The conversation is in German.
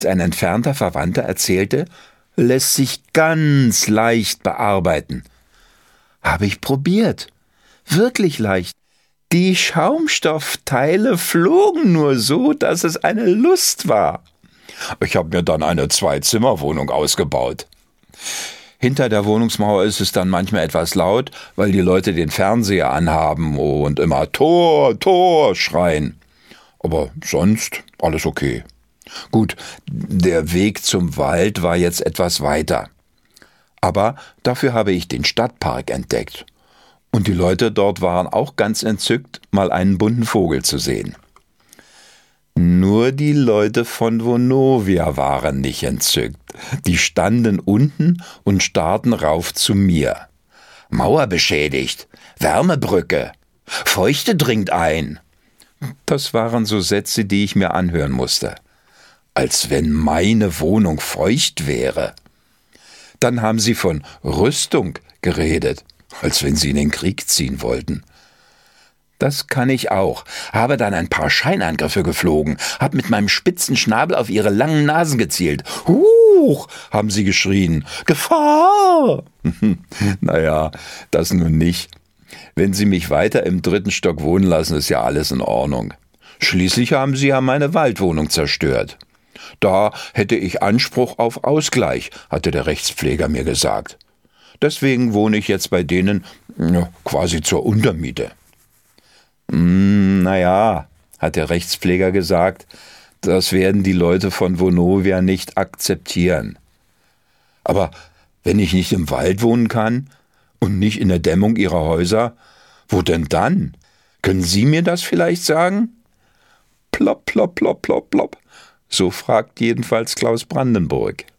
Ein entfernter Verwandter erzählte, lässt sich ganz leicht bearbeiten. Habe ich probiert. Wirklich leicht. Die Schaumstoffteile flogen nur so, dass es eine Lust war. Ich habe mir dann eine 2-Zimmer-Wohnung ausgebaut. Hinter der Wohnungsmauer ist es dann manchmal etwas laut, weil die Leute den Fernseher anhaben und immer Tor, Tor schreien. Aber sonst alles okay. Gut, der Weg zum Wald war jetzt etwas weiter. Aber dafür habe ich den Stadtpark entdeckt. Und die Leute dort waren auch ganz entzückt, mal einen bunten Vogel zu sehen. Nur die Leute von Vonovia waren nicht entzückt. Die standen unten und starrten rauf zu mir. Mauer beschädigt, Wärmebrücke, Feuchte dringt ein. Das waren so Sätze, die ich mir anhören musste. Als wenn meine Wohnung feucht wäre. Dann haben sie von Rüstung geredet, als wenn sie in den Krieg ziehen wollten. Das kann ich auch. Habe dann ein paar Scheinangriffe geflogen, hab mit meinem spitzen Schnabel auf ihre langen Nasen gezielt. Huch, haben sie geschrien. Gefahr! Naja, das nun nicht. Wenn sie mich weiter im 3. Stock wohnen lassen, ist ja alles in Ordnung. Schließlich haben sie ja meine Waldwohnung zerstört. Da hätte ich Anspruch auf Ausgleich, hatte der Rechtspfleger mir gesagt. Deswegen wohne ich jetzt bei denen quasi zur Untermiete. Naja, hat der Rechtspfleger gesagt, das werden die Leute von Vonovia nicht akzeptieren. Aber wenn ich nicht im Wald wohnen kann und nicht in der Dämmung ihrer Häuser, wo denn dann? Können Sie mir das vielleicht sagen? Plopp, plopp, plopp, plopp, plopp. So fragt jedenfalls Klaus Brandenburg.